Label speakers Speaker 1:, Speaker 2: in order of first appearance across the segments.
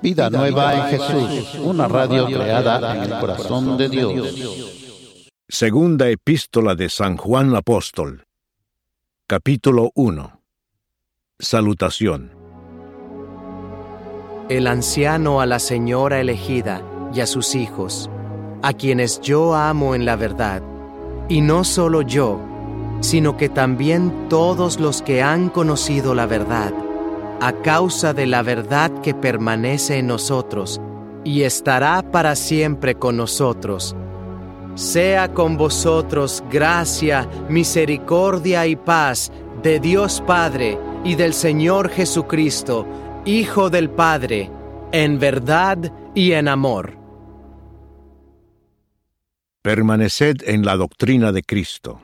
Speaker 1: Vida Nueva en Jesús, una radio creada en el corazón de Dios.
Speaker 2: Segunda Epístola de San Juan Apóstol. Capítulo 1. Salutación.
Speaker 3: El anciano a la señora elegida y a sus hijos, a quienes yo amo en la verdad, y no solo yo, sino que también todos los que han conocido la verdad, a causa de la verdad que permanece en nosotros y estará para siempre con nosotros. Sea con vosotros gracia, misericordia y paz de Dios Padre y del Señor Jesucristo, Hijo del Padre, en verdad y en amor.
Speaker 2: Permaneced en la doctrina de Cristo.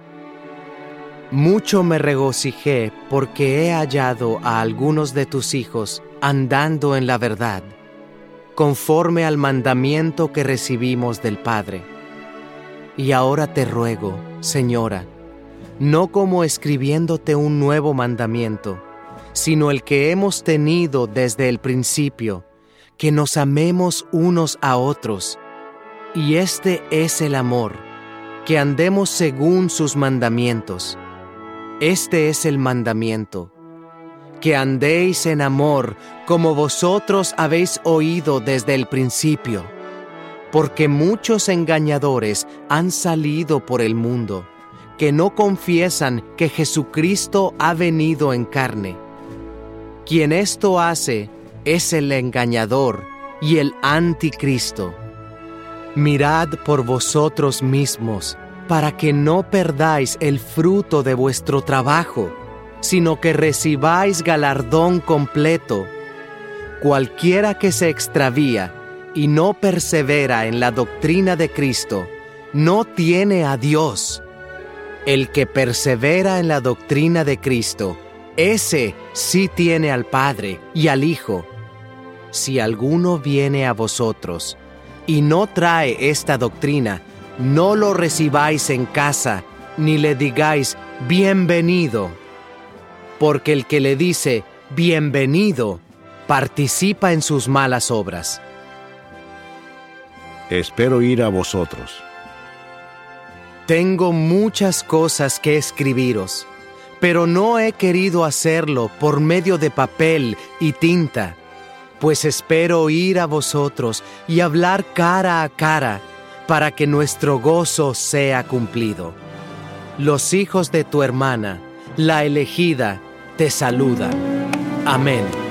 Speaker 3: Mucho me regocijé porque he hallado a algunos de tus hijos andando en la verdad, conforme al mandamiento que recibimos del Padre. Y ahora te ruego, Señora, no como escribiéndote un nuevo mandamiento, sino el que hemos tenido desde el principio, que nos amemos unos a otros. Y este es el amor, que andemos según sus mandamientos. Este es el mandamiento, que andéis en amor como vosotros habéis oído desde el principio, porque muchos engañadores han salido por el mundo, que no confiesan que Jesucristo ha venido en carne. Quien esto hace es el engañador y el anticristo. Mirad por vosotros mismos, para que no perdáis el fruto de vuestro trabajo, sino que recibáis galardón completo. Cualquiera que se extravía y no persevera en la doctrina de Cristo, no tiene a Dios. El que persevera en la doctrina de Cristo, ese sí tiene al Padre y al Hijo. Si alguno viene a vosotros y no trae esta doctrina, no lo recibáis en casa, ni le digáis bienvenido, porque el que le dice bienvenido participa en sus malas obras.
Speaker 2: Espero ir a vosotros.
Speaker 3: Tengo muchas cosas que escribiros, pero no he querido hacerlo por medio de papel y tinta, pues espero ir a vosotros y hablar cara a cara, para que nuestro gozo sea cumplido. Los hijos de tu hermana, la elegida, te saludan. Amén.